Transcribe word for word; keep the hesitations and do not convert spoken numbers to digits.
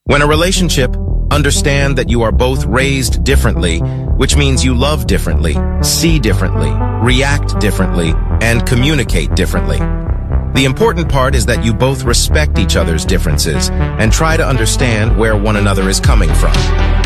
When a relationship, understand that you are both raised differently, which means you love differently, see differently, react differently, and communicate differently. The important part is that you both respect each other's differences and try to understand where one another is coming from.